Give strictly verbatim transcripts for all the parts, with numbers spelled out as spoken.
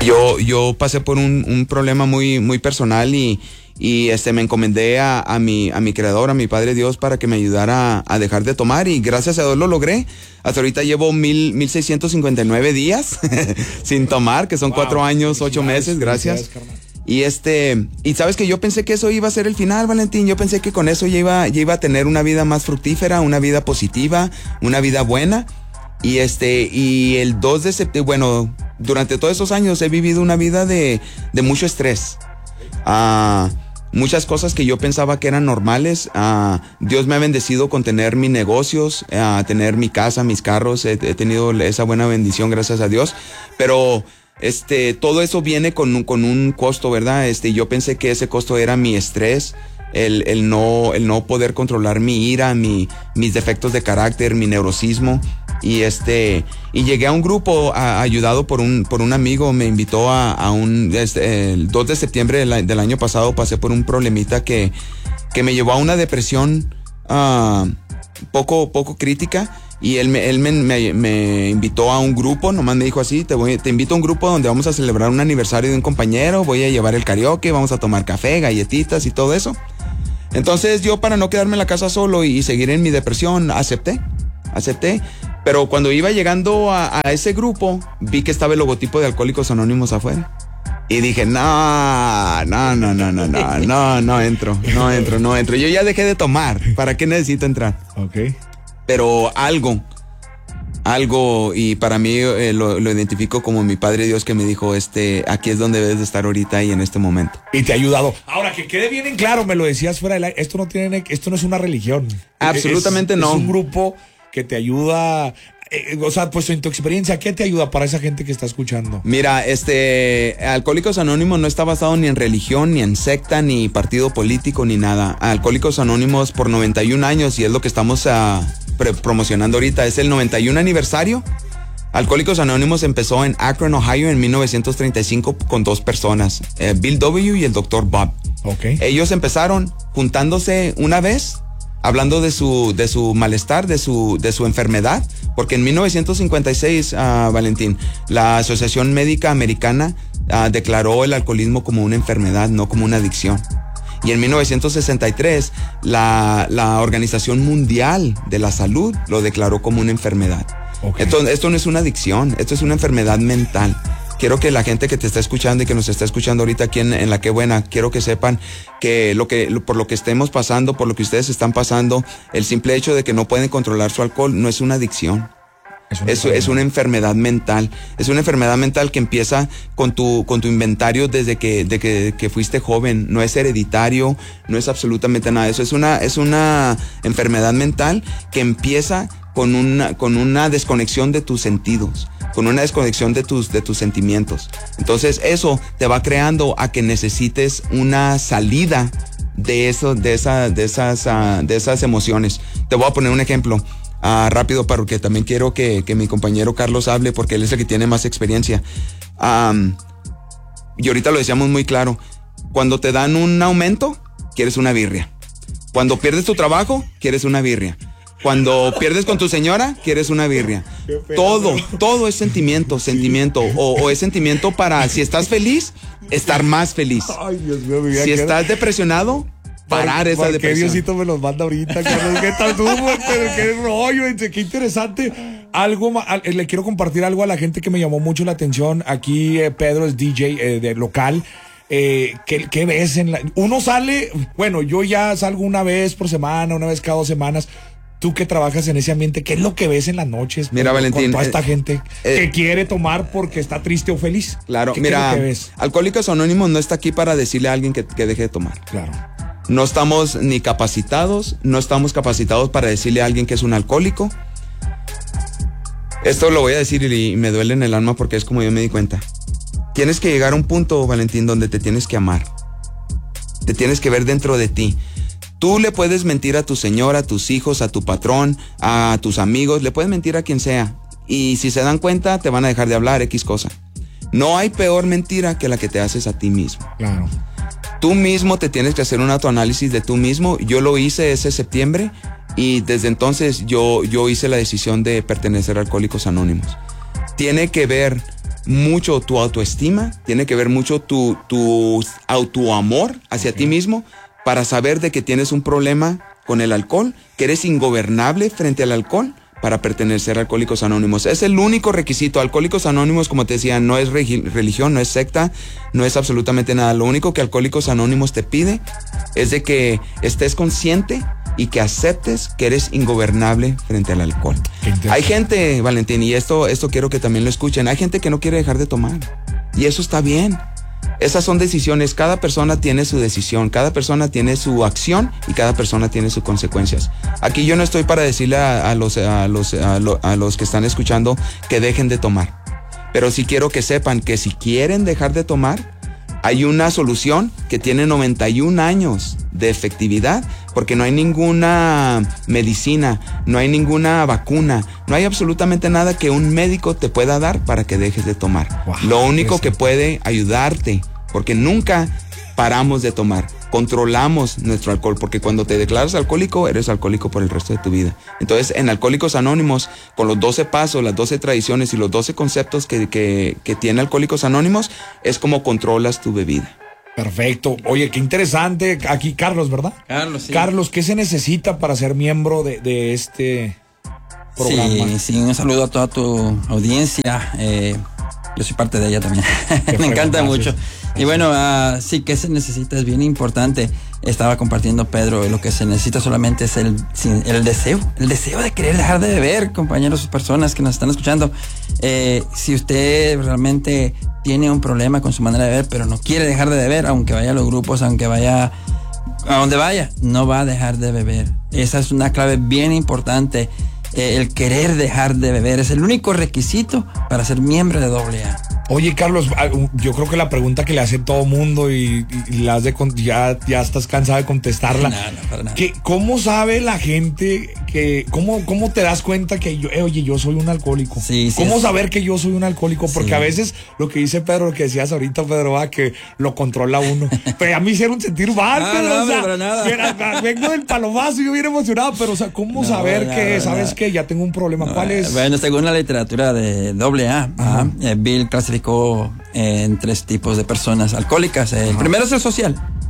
Yo, yo pasé por un, un problema muy, muy personal y, y este, me encomendé a, a, mi, a mi creador, a mi Padre Dios, para que me ayudara a, a dejar de tomar, y gracias a Dios lo logré. Hasta ahorita llevo mil, mil seiscientos cincuenta y nueve días sin tomar, que son wow, cuatro años, ocho meses, gracias. Y este, y sabes que yo pensé que eso iba a ser el final, Valentín. Yo pensé que con eso ya iba, ya iba a tener una vida más fructífera, una vida positiva, una vida buena. Y este, y el dos de septiembre, bueno, durante todos esos años he vivido una vida de, de mucho estrés. Ah, muchas cosas que yo pensaba que eran normales. Ah, Dios me ha bendecido con tener mis negocios, ah, tener mi casa, mis carros. He, he tenido esa buena bendición, gracias a Dios. Pero este, todo eso viene con un, con un costo, ¿verdad? Este, yo pensé que ese costo era mi estrés. El, el, no, el no poder controlar mi ira, mi, mis defectos de carácter, mi neurosismo. Y este, y llegué a un grupo a, ayudado por un, por un amigo. Me invitó a, a un, este, el dos de septiembre del, del año pasado pasé por un problemita que, que me llevó a una depresión uh, poco, poco crítica. Y él, me, él me, me, me invitó a un grupo, nomás me dijo así, te, voy, te invito a un grupo donde vamos a celebrar un aniversario de un compañero, voy a llevar el karaoke, vamos a tomar café, galletitas y todo eso. Entonces yo, para no quedarme en la casa solo y, y seguir en mi depresión, acepté, acepté. Pero cuando iba llegando a, a ese grupo, vi que estaba el logotipo de Alcohólicos Anónimos afuera. Y dije, no, no, no, no, no, no, no, no entro, no entro, no entro. Yo ya dejé de tomar, ¿para qué necesito entrar? Ok. Pero algo, algo, y para mí eh, lo, lo identifico como mi Padre Dios, que me dijo, este, aquí es donde debes de estar ahorita y en este momento. Y te ha ayudado. Ahora, que quede bien en claro, me lo decías fuera del aire, esto no tiene, esto no es una religión. Absolutamente es, no. Es un grupo que te ayuda, eh, o sea, pues en tu experiencia, ¿qué te ayuda para esa gente que está escuchando? Mira, este, Alcohólicos Anónimos no está basado ni en religión, ni en secta, ni partido político, ni nada. Alcohólicos Anónimos por noventa y un años, y es lo que estamos uh, pre- promocionando ahorita, es el noventa y un aniversario. Alcohólicos Anónimos empezó en Akron, Ohio, en mil novecientos treinta y cinco con dos personas, eh, Bill W. y el doctor Bob. Okay. Ellos empezaron juntándose una vez, hablando de su, de su malestar, de su, de su enfermedad, porque en mil novecientos cincuenta y seis, uh, Valentín, la Asociación Médica Americana uh, declaró el alcoholismo como una enfermedad, no como una adicción. Y en mil novecientos sesenta y tres, la, la Organización Mundial de la Salud lo declaró como una enfermedad. Okay. Esto, esto no es una adicción, esto es una enfermedad mental. Quiero que la gente que te está escuchando y que nos está escuchando ahorita aquí en, en La Qué Buena, quiero que sepan que, lo que lo, por lo que estemos pasando, por lo que ustedes están pasando, el simple hecho de que no pueden controlar su alcohol no es una adicción. Es una, es, es una enfermedad mental. Es una enfermedad mental que empieza con tu, con tu inventario desde que, de que, que fuiste joven. No es hereditario, no es absolutamente nada. Eso es una, es una enfermedad mental que empieza con una, con una desconexión de tus sentidos, con una desconexión de tus, de tus sentimientos. Entonces eso te va creando a que necesites una salida de eso, de esa, de esas, uh, de esas emociones. Te voy a poner un ejemplo uh, rápido, porque también quiero que, que mi compañero Carlos hable, porque él es el que tiene más experiencia. Um, y ahorita lo decíamos muy claro. Cuando te dan un aumento, quieres una birria. Cuando pierdes tu trabajo, quieres una birria. Cuando pierdes con tu señora, quieres una birria. Todo, todo es sentimiento, sentimiento. O, o es sentimiento para, si estás feliz, estar más feliz. Ay, Dios mío, mi vida, si estás depresionado, parar esa depresión. ¿Qué Diosito me los manda ahorita? ¿Qué tal tú? ¿Qué rollo? Qué interesante. Algo, le quiero compartir algo a la gente que me llamó mucho la atención. Aquí eh, Pedro es D J eh, de local. Eh, ¿qué, ¿Qué ves en la...? Uno sale, bueno, yo ya salgo una vez por semana, una vez cada dos semanas. Tú que trabajas en ese ambiente, ¿qué es lo que ves en las noches? Mira, con, Valentín, con toda esta eh, gente eh, que quiere tomar porque está triste o feliz. Claro, ¿Qué, mira, qué es lo que ves? Alcohólicos Anónimos no está aquí para decirle a alguien que, que deje de tomar. Claro. No estamos ni capacitados, no estamos capacitados para decirle a alguien que es un alcohólico. Esto lo voy a decir y me duele en el alma porque es como yo me di cuenta. Tienes que llegar a un punto, Valentín, donde te tienes que amar. Te tienes que ver dentro de ti. Tú le puedes mentir a tu señora, a tus hijos, a tu patrón, a tus amigos, le puedes mentir a quien sea. Y si se dan cuenta, te van a dejar de hablar, X cosa. No hay peor mentira que la que te haces a ti mismo. Claro. Tú mismo te tienes que hacer un autoanálisis de tú mismo. Yo lo hice ese septiembre y desde entonces yo, yo hice la decisión de pertenecer a Alcohólicos Anónimos. Tiene que ver mucho tu autoestima, tiene que ver mucho tu, tu autoamor hacia okay. ti mismo, para saber de que tienes un problema con el alcohol, que eres ingobernable frente al alcohol, para pertenecer a Alcohólicos Anónimos. Es el único requisito. Alcohólicos Anónimos, como te decía, no es religión, no es secta, no es absolutamente nada. Lo único que Alcohólicos Anónimos te pide es de que estés consciente y que aceptes que eres ingobernable frente al alcohol. Hay gente, Valentín, y esto, esto quiero que también lo escuchen, hay gente que no quiere dejar de tomar. Y eso está bien. Esas son decisiones, cada persona tiene su decisión, cada persona tiene su acción y cada persona tiene sus consecuencias. Aquí yo no estoy para decirle a, a, los, a, los, a, lo, a los que están escuchando que dejen de tomar, pero sí quiero que sepan que si quieren dejar de tomar, hay una solución que tiene noventa y un años de efectividad, porque no hay ninguna medicina, no hay ninguna vacuna, no hay absolutamente nada que un médico te pueda dar para que dejes de tomar. Wow, lo único que puede ayudarte, porque nunca paramos de tomar, controlamos nuestro alcohol, porque cuando te declaras alcohólico, eres alcohólico por el resto de tu vida. Entonces, en Alcohólicos Anónimos, con los doce pasos, las doce tradiciones y los doce conceptos que, que, que tiene Alcohólicos Anónimos, es como controlas tu bebida. Perfecto. Oye, qué interesante. Aquí Carlos, ¿verdad? Carlos, sí. Carlos, ¿qué se necesita para ser miembro de, de este programa? Sí, sí, un saludo a toda tu audiencia. Eh, yo soy parte de ella también. Me encanta mucho. Y bueno, uh, sí, ¿qué se necesita? Es bien importante. Estaba compartiendo Pedro, lo que se necesita solamente es el, el deseo, el deseo de querer dejar de beber, compañeros, personas que nos están escuchando. Eh, si usted realmente tiene un problema con su manera de beber, pero no quiere dejar de beber, aunque vaya a los grupos, aunque vaya a donde vaya, no va a dejar de beber. Esa es una clave bien importante. Eh, el querer dejar de beber es el único requisito para ser miembro de doble A. Oye, Carlos, yo creo que la pregunta que le hace todo mundo y, y, y la has de, ya, ya estás cansado de contestarla. No, no, para nada. Que, ¿cómo sabe la gente que, cómo, cómo te das cuenta que yo, eh, oye, yo soy un alcohólico? Sí, sí. ¿Cómo es... saber que yo soy un alcohólico? Porque sí. A veces lo que dice Pedro, lo que decías ahorita, Pedro, va, que lo controla uno. Pero a mí hicieron sentir mal, no, Pedro. No, o sea, para nada. Mira, vengo del palomazo y yo bien emocionado, pero, o sea, ¿cómo no, saber no, que, no, sabes no. que ya tengo un problema? No, ¿Cuál es? Bueno, según la literatura de doble A, uh-huh. eh, Bill clasificó en tres tipos de personas alcohólicas. El uh-huh. primero es el social.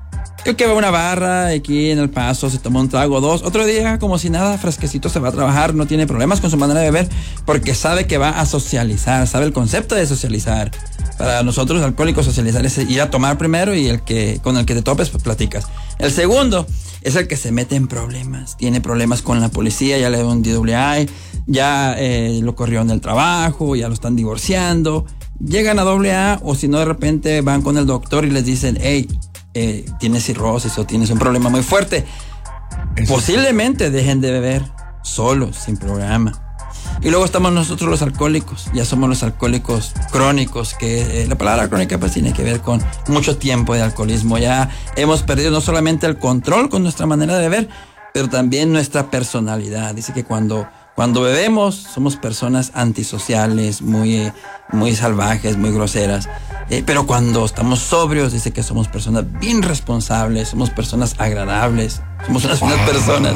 El que va a una barra aquí en El Paso, se toma un trago, dos, otro día como si nada, fresquecito, se va a trabajar, no tiene problemas con su manera de beber, porque sabe que va a socializar, sabe el concepto de socializar. Para nosotros alcohólicos, socializar es ir a tomar primero y el que con el que te topes, pues platicas. El segundo es el que se mete en problemas, tiene problemas con la policía, ya le dio un D W I, ya eh, lo corrió en el trabajo, ya lo están divorciando. Llegan a doble A o si no de repente van con el doctor y les dicen, hey, eh, tienes cirrosis o tienes un problema muy fuerte. Eso. Posiblemente dejen de beber solos, sin programa. Y luego estamos nosotros los alcohólicos, ya somos los alcohólicos crónicos, que eh, la palabra crónica pues tiene que ver con mucho tiempo de alcoholismo. Ya hemos perdido no solamente el control con nuestra manera de beber, pero también nuestra personalidad. Dice que cuando Cuando bebemos somos personas antisociales, muy, muy salvajes, muy groseras. Eh, pero cuando estamos sobrios dice que somos personas bien responsables, somos personas agradables, somos unas buenas personas.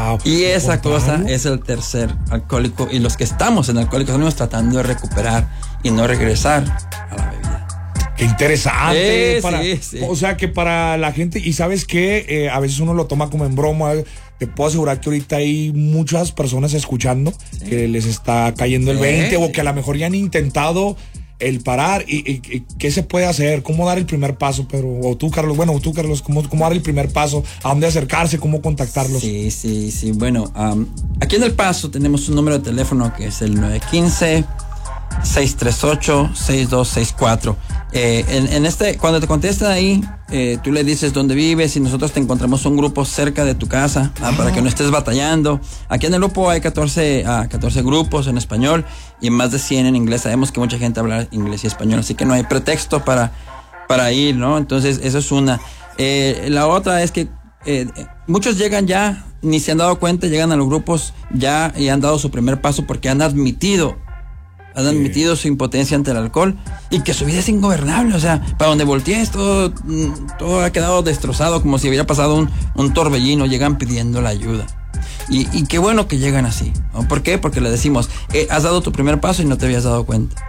Y esa cosa es el tercer alcohólico y los que estamos en Alcohólicos Anónimos tratando de recuperar y no regresar a la bebida. Qué interesante. Sí, para, sí, sí. O sea que para la gente, y sabes que eh, a veces uno lo toma como en broma. Te puedo asegurar que ahorita hay muchas personas escuchando sí. que les está cayendo el veinte o que a lo mejor ya han intentado el parar. ¿Y, y, y qué se puede hacer? ¿Cómo dar el primer paso, Pedro? O tú, Carlos. Bueno, tú, Carlos, ¿cómo, cómo dar el primer paso? ¿A dónde acercarse? ¿Cómo contactarlos? Sí, sí, sí. Bueno, um, aquí en El Paso tenemos un número de teléfono que es el nueve uno cinco, seis tres ocho, seis dos seis cuatro. Eh, en, en este, cuando te contestan ahí, eh, tú le dices dónde vives y nosotros te encontramos un grupo cerca de tu casa ah, para que no estés batallando. Aquí en el grupo hay catorce, ah, catorce grupos en español y más de cien en inglés. Sabemos que mucha gente habla inglés y español, así que no hay pretexto para, para ir, ¿no? Entonces, eso es una. Eh, la otra es que eh, muchos llegan ya, ni se han dado cuenta, llegan a los grupos ya y han dado su primer paso porque han admitido han admitido su impotencia ante el alcohol y que su vida es ingobernable. O sea, para donde voltees todo, todo ha quedado destrozado, como si hubiera pasado un, un torbellino. Llegan pidiendo la ayuda. Y, y qué bueno que llegan así, ¿no? ¿Por qué? Porque le decimos, eh, has dado tu primer paso y no te habías dado cuenta.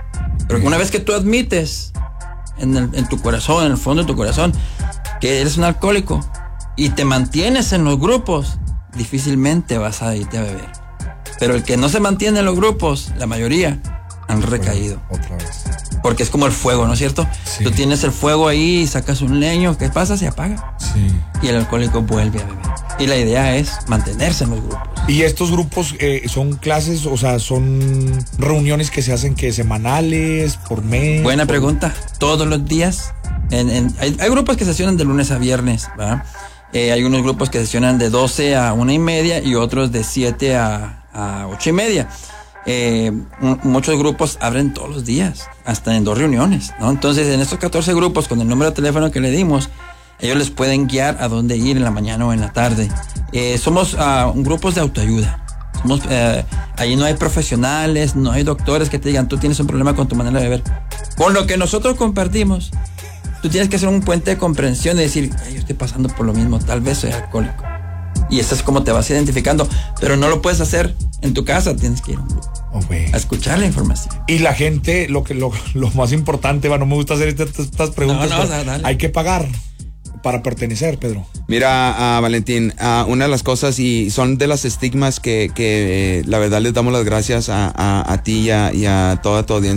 Pero una vez que tú admites en, el, en tu corazón, en el fondo de tu corazón, que eres un alcohólico y te mantienes en los grupos, difícilmente vas a irte a beber. Pero el que no se mantiene en los grupos, la mayoría han recaído. Otra vez. Porque es como el fuego, ¿no es cierto? Sí. Tú tienes el fuego ahí, sacas un leño, ¿qué pasa? Se apaga. Sí. Y el alcohólico vuelve a beber. Y la idea es mantenerse en los grupos. ¿Y estos grupos eh, son clases, o sea, son reuniones que se hacen que semanales, por mes? Buena por... pregunta. Todos los días. En, en, hay, hay grupos que sesionan de lunes a viernes, ¿verdad? Eh, hay unos grupos que sesionan de doce a una y media y otros de siete a, a ocho y media. Eh, m- muchos grupos abren todos los días, hasta en dos reuniones, ¿no? Entonces, en estos catorce grupos, con el número de teléfono que le dimos, ellos les pueden guiar a dónde ir en la mañana o en la tarde. Eh, somos uh, grupos de autoayuda. Somos, eh, ahí no hay profesionales, no hay doctores que te digan, tú tienes un problema con tu manera de beber. Con lo que nosotros compartimos, tú tienes que hacer un puente de comprensión y decir, yo estoy pasando por lo mismo, tal vez soy alcohólico. Y eso es como te vas identificando, pero no lo puedes hacer en tu casa, tienes que ir a un grupo. Okay. A escuchar la información. Y la gente, lo que lo, lo más importante, va, no me gusta hacer estas, estas preguntas, No, no, pero dale. hay que pagar para pertenecer, Pedro. Mira, uh, Valentín, uh, una de las cosas, y son de las estigmas que, que eh, la verdad les damos las gracias a, a, a ti y a, y a toda tu audiencia.